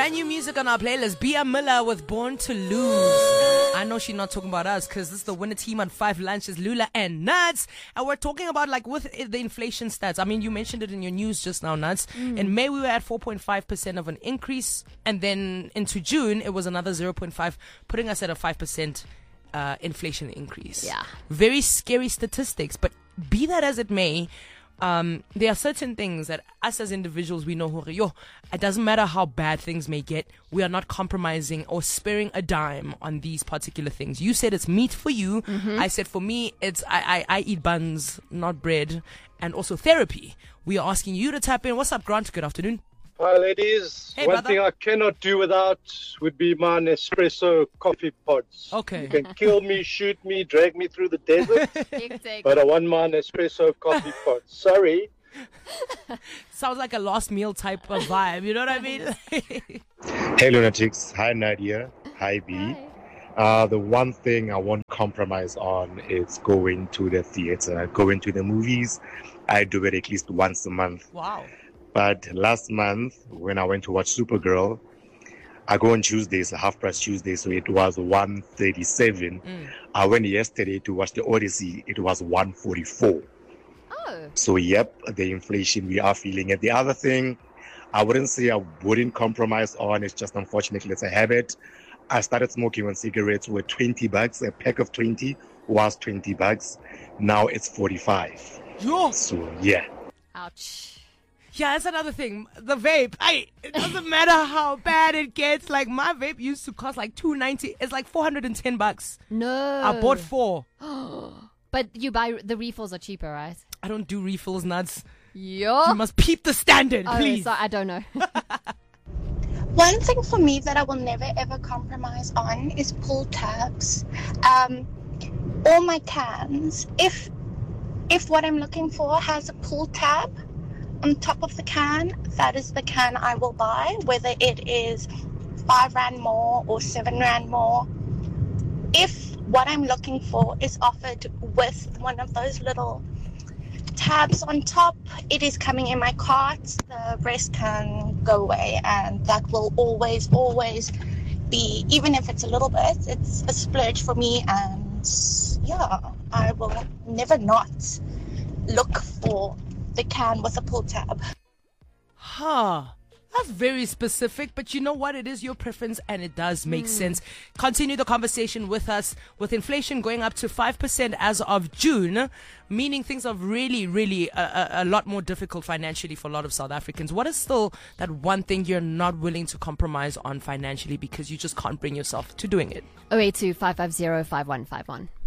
Brand new music on our playlist. Bia Miller with Born to Lose. I know she's not talking about us because this is the winner team on 5 Lunches, Lula and Nuts. And we're talking about like with the inflation stats. I mean, you mentioned it in your news just now, Nuts. In May, we were at 4.5% of an increase. And then into June, it was another 0.5, putting us at a 5% inflation increase. Yeah. Very scary statistics. But be that as it may, there are certain things that us as individuals, we know, it doesn't matter how bad things may get, we are not compromising or sparing a dime on these particular things. You said it's meat for you. I said for me, it's I eat buns, not bread, and also therapy. We are asking you to tap in. What's up, Grant? Good afternoon. Hi, ladies. Hey, One brother. thing I cannot do without would be my Nespresso coffee pods. Okay. You can kill me, shoot me, drag me through the desert, Hectic. but I want my Nespresso coffee pods. Sorry. Sounds like a last meal type of vibe. You know what I mean? Hey Lunatics, hi Nadia, hi B. The one thing I won't compromise on is going to the theater, going to the movies. I do it at least once a month. Wow. But last month, when I went to watch Supergirl, I go on Tuesdays, half price Tuesday, so it was 137. I went yesterday to watch the Odyssey, it was 144. Oh. So yep, the inflation we are feeling it. The other thing, I wouldn't say I wouldn't compromise on, it's just unfortunately it's a habit. I started smoking when cigarettes were $20, a pack of 20 was $20. Now it's 45. Yo. So yeah. Ouch. Yeah, that's another thing. The vape. It doesn't matter how bad it gets. Like my vape used to cost like $2.90. It's like $410. No. I bought 4. But you buy the refills are cheaper, right? I don't do refills, Nuts. Yeah. You must peep the standard, please. So I don't know. One thing for me that I will never ever compromise on is pull tabs. All my cans, if what I'm looking for has a pull tab on top of the can, that is the can I will buy, whether it is 5 Rand more or 7 Rand more. If what I'm looking for is offered with one of those little tabs on top, it is coming in my cart. The rest can go away, and that will always be, even if it's a little bit, it's a splurge for me. And yeah, I will never not look for the can with a pull tab. That's very specific, but you know what? It is your preference and it does make sense. Continue the conversation with us. With inflation going up to 5% as of June, meaning things are really a lot more difficult financially for a lot of South Africans. What is still that one thing you're not willing to compromise on financially because you just can't bring yourself to doing it? 082 550 5151.